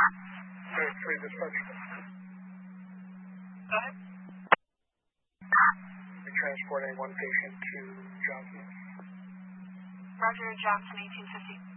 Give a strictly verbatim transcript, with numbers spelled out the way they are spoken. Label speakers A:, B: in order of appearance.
A: Clear three dispatch.
B: Go ahead.
A: We're transporting one patient to Johnson.
B: Roger, Johnson, eighteen fifty.